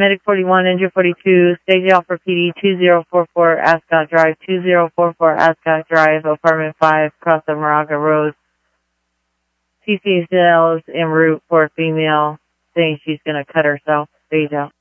Medic 41, Engine 42, stage Alpha PD 2044 Ascot Drive, 2044 Ascot Drive, apartment 5, across the Moraga Road. CCCL is en route for a female saying she's going to cut herself. Stage out.